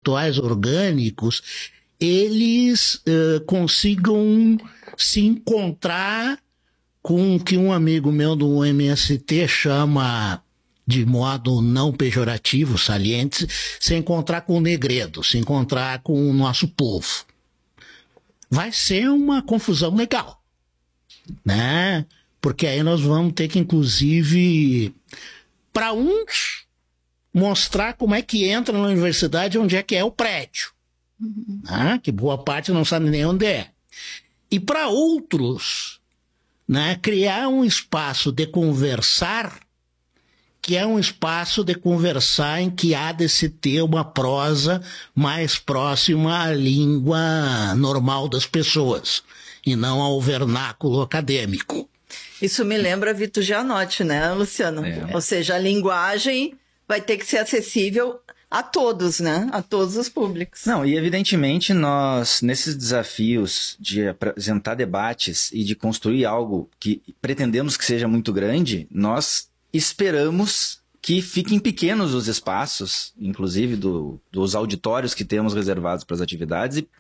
intelectuais orgânicos, eles consigam se encontrar com o que um amigo meu do MST chama, de modo não pejorativo, saliente, se encontrar com o Negredo, se encontrar com o nosso povo. Vai ser uma confusão legal, né? Porque aí nós vamos ter que, inclusive, para uns, mostrar como é que entra na universidade, onde é que é o prédio. Né? Que boa parte não sabe nem onde é. E para outros, né, criar um espaço de conversar, que é um espaço de conversar em que há de se ter uma prosa mais próxima à língua normal das pessoas, e não ao vernáculo acadêmico. Isso me lembra Vitor Gianotti, né, Luciano? Ou seja, a linguagem vai ter que ser acessível a todos, né? A todos os públicos. Não, e evidentemente nós, nesses desafios de apresentar debates e de construir algo que pretendemos que seja muito grande, nós esperamos que fiquem pequenos os espaços, inclusive dos auditórios que temos reservados para as atividades, e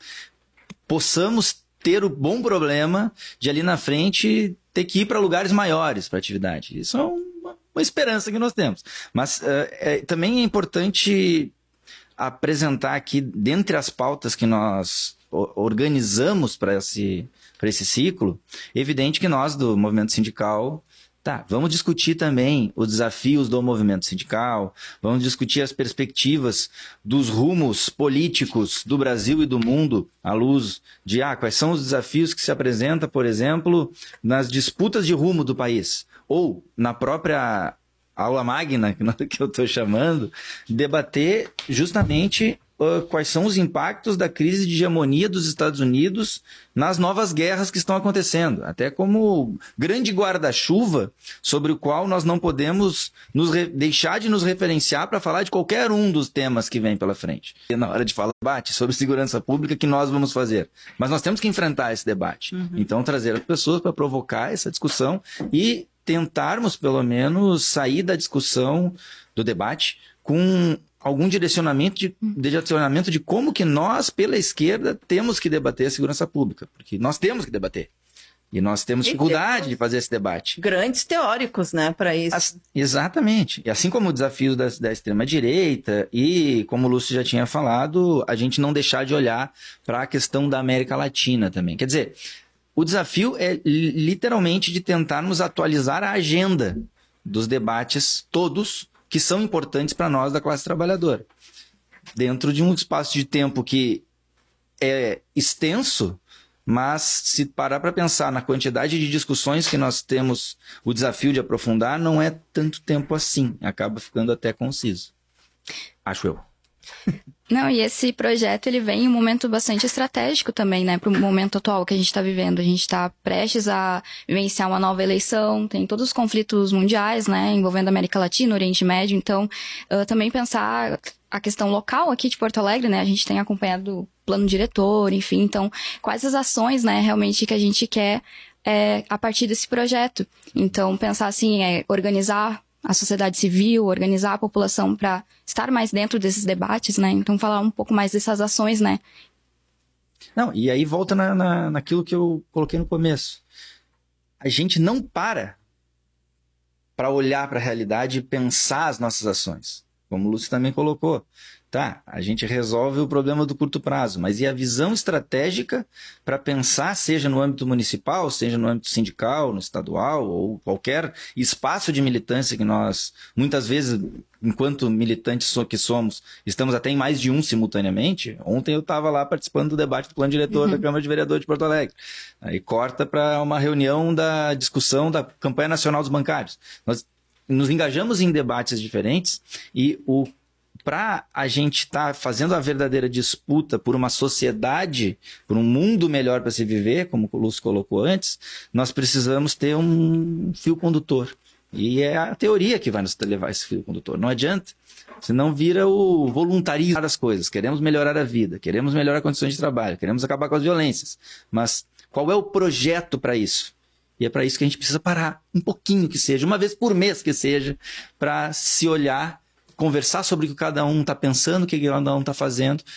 possamos ter o bom problema de ali na frente ter que ir para lugares maiores para a atividade. Isso é uma esperança que nós temos. Mas também é importante apresentar aqui, dentre as pautas que nós organizamos para esse ciclo, é evidente que nós, do movimento sindical, vamos discutir também os desafios do movimento sindical, vamos discutir as perspectivas dos rumos políticos do Brasil e do mundo à luz de quais são os desafios que se apresentam, por exemplo, nas disputas de rumo do país, ou na própria aula magna, que eu estou chamando, debater justamente quais são os impactos da crise de hegemonia dos Estados Unidos nas novas guerras que estão acontecendo, até como grande guarda-chuva sobre o qual nós não podemos deixar de nos referenciar para falar de qualquer um dos temas que vem pela frente. E na hora de falar debate sobre segurança pública, que nós vamos fazer? Mas nós temos que enfrentar esse debate. Então, trazer as pessoas para provocar essa discussão e tentarmos, pelo menos, sair da discussão, do debate, com algum direcionamento de como que nós, pela esquerda, temos que debater a segurança pública. Porque nós temos que debater. E nós temos dificuldade de fazer esse debate. Grandes teóricos, né, para isso. Exatamente. E assim como o desafio da extrema-direita e, como o Lúcio já tinha falado, a gente não deixar de olhar para a questão da América Latina também. Quer dizer, o desafio é literalmente de tentarmos atualizar a agenda dos debates todos que são importantes para nós da classe trabalhadora. Dentro de um espaço de tempo que é extenso, mas se parar para pensar na quantidade de discussões que nós temos o desafio de aprofundar, não é tanto tempo assim. Acaba ficando até conciso. Acho eu. Não, e esse projeto, ele vem em um momento bastante estratégico também, né, para o momento atual que a gente está vivendo. A gente está prestes a vivenciar uma nova eleição, tem todos os conflitos mundiais, né, envolvendo a América Latina, Oriente Médio. Então, também pensar a questão local aqui de Porto Alegre, né, a gente tem acompanhado o plano diretor, enfim. Então, quais as ações, né, realmente que a gente quer a partir desse projeto. Então, pensar assim, organizar a sociedade civil, organizar a população para estar mais dentro desses debates, né? Então, falar um pouco mais dessas ações, né? Não, e aí volta naquilo que eu coloquei no começo. A gente não para olhar para a realidade e pensar as nossas ações. Como o Lúcio também colocou. A gente resolve o problema do curto prazo, mas e a visão estratégica para pensar, seja no âmbito municipal, seja no âmbito sindical, no estadual, ou qualquer espaço de militância que nós, muitas vezes, enquanto militantes que somos, estamos até em mais de um simultaneamente. Ontem eu estava lá participando do debate do plano diretor da Câmara de Vereadores de Porto Alegre. Aí corta para uma reunião da discussão da campanha nacional dos bancários. Nós nos engajamos em debates diferentes e para a gente estar fazendo a verdadeira disputa por uma sociedade, por um mundo melhor para se viver, como o Lúcio colocou antes, nós precisamos ter um fio condutor. E é a teoria que vai nos levar esse fio condutor. Não adianta, senão vira o voluntarismo das coisas. Queremos melhorar a vida, queremos melhorar condições de trabalho, queremos acabar com as violências. Mas qual é o projeto para isso? E é para isso que a gente precisa parar um pouquinho que seja, uma vez por mês que seja, para se olhar, conversar sobre o que cada um está pensando, o que cada um está fazendo